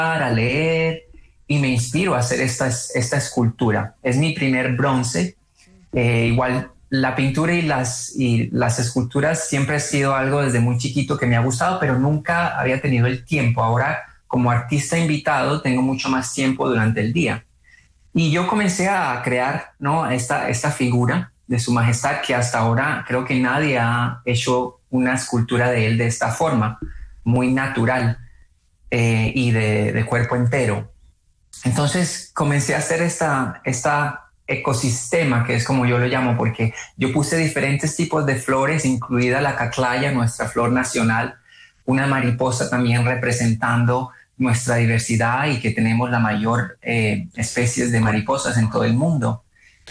a leer y me inspiro a hacer esta escultura. Es mi primer bronce. Igual la pintura y las esculturas siempre ha sido algo desde muy chiquito que me ha gustado, pero nunca había tenido el tiempo. Ahora, como artista invitado, tengo mucho más tiempo durante el día. Y yo comencé a crear, ¿no?, esta figura de Su Majestad, que hasta ahora creo que nadie ha hecho una escultura de él de esta forma, muy natural y de cuerpo entero. Entonces comencé a hacer esta ecosistema, que es como yo lo llamo, porque yo puse diferentes tipos de flores, incluida la caclaya, nuestra flor nacional, una mariposa también representando nuestra diversidad y que tenemos la mayor especies de mariposas en todo el mundo.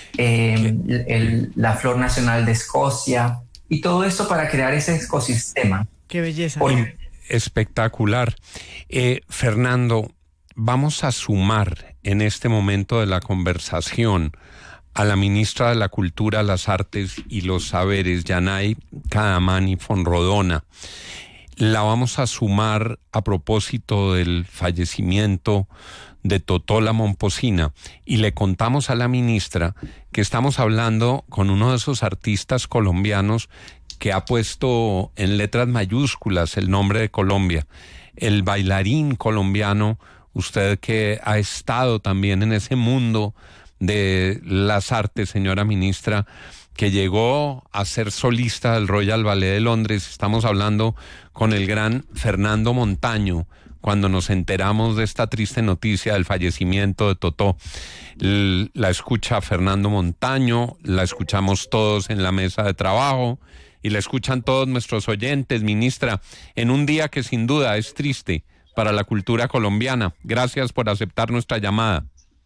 La flor nacional de Escocia y todo esto para crear ese ecosistema. ¡Qué belleza! Espectacular. Fernando, vamos a sumar en este momento de la conversación a la ministra de la Cultura, las Artes y los Saberes, Yanay Kadamani Fonrodona. La vamos a sumar a propósito del fallecimiento de Totó la Momposina, y le contamos a la ministra que estamos hablando con uno de esos artistas colombianos que ha puesto en letras mayúsculas el nombre de Colombia, el bailarín colombiano, usted que ha estado también en ese mundo de las artes, señora ministra, que llegó a ser solista del Royal Ballet de Londres. Estamos hablando con el gran Fernando Montaño, cuando nos enteramos de esta triste noticia del fallecimiento de Totó. La escucha Fernando Montaño, la escuchamos todos en la mesa de trabajo y la escuchan todos nuestros oyentes, ministra, en un día que sin duda es triste para la cultura colombiana. Gracias por aceptar nuestra llamada.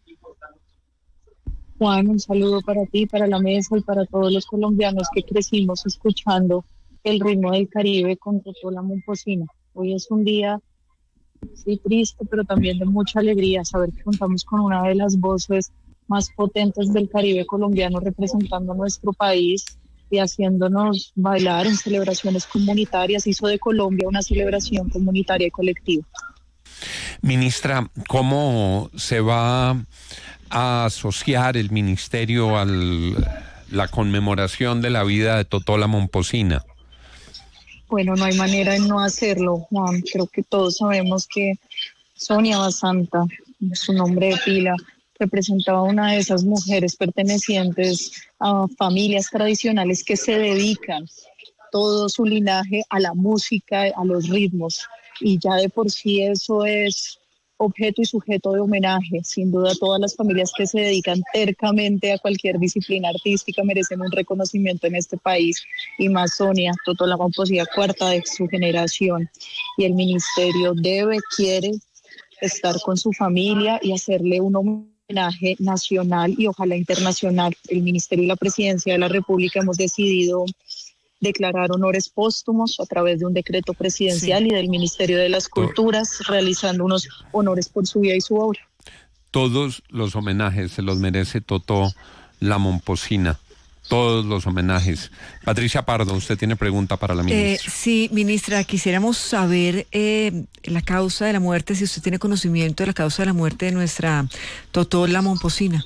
Juan, un saludo para ti, para la mesa y para todos los colombianos que crecimos escuchando el ritmo del Caribe con Totó la Momposina. Hoy es un día, sí, triste, pero también de mucha alegría saber que contamos con una de las voces más potentes del Caribe colombiano representando a nuestro país y haciéndonos bailar en celebraciones comunitarias. Hizo de Colombia una celebración comunitaria y colectiva. Ministra, ¿cómo se va a asociar el ministerio a la conmemoración de la vida de Totó la Momposina? Bueno, no hay manera de no hacerlo, Juan. Creo que todos sabemos que Sonia Basanta, su nombre de pila, representaba una de esas mujeres pertenecientes a familias tradicionales que se dedican todo su linaje a la música, a los ritmos, y ya de por sí eso es objeto y sujeto de homenaje. Sin duda, todas las familias que se dedican tercamente a cualquier disciplina artística merecen un reconocimiento en este país, y más Sonia, Totó la Momposina, cuarta de su generación, y el ministerio quiere estar con su familia y hacerle un homenaje nacional y ojalá internacional. El ministerio y la presidencia de la República hemos decidido declarar honores póstumos a través de un decreto presidencial, sí, y del Ministerio de las Culturas, realizando unos honores por su vida y su obra. Todos los homenajes se los merece Totó la Momposina. Todos los homenajes. Patricia Pardo, usted tiene pregunta para la ministra. Sí, ministra, quisiéramos saber la causa de la muerte, si usted tiene conocimiento de la causa de la muerte de nuestra Totó la Momposina.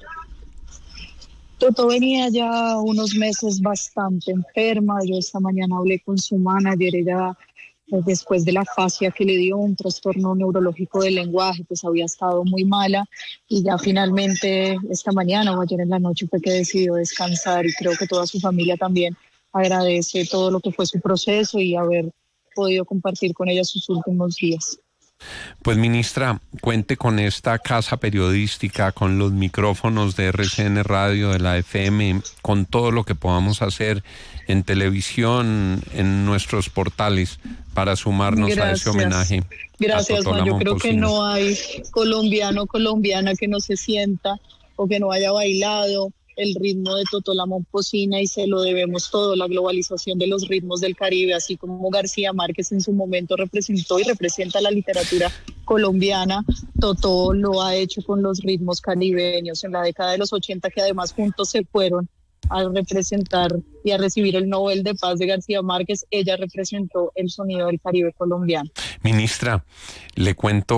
Totó venía ya unos meses bastante enferma. Yo esta mañana hablé con su manager. Ella, después de la fascia que le dio, un trastorno neurológico del lenguaje, pues había estado muy mala, y ya finalmente esta mañana o ayer en la noche fue que decidió descansar, y creo que toda su familia también agradece todo lo que fue su proceso y haber podido compartir con ella sus últimos días. Pues ministra, cuente con esta casa periodística, con los micrófonos de RCN Radio, de la FM, con todo lo que podamos hacer en televisión, en nuestros portales, para sumarnos a ese homenaje. Gracias, Juan. Yo creo que no hay colombiano o colombiana que no se sienta o que no haya bailado el ritmo de Totó la Momposina, y se lo debemos todo, la globalización de los ritmos del Caribe, así como García Márquez en su momento representó y representa la literatura colombiana. Totó lo ha hecho con los ritmos caribeños en la década de los 80, que además juntos se fueron a representar y a recibir el Nobel de Paz de García Márquez. Ella representó el sonido del Caribe colombiano. Ministra, le cuento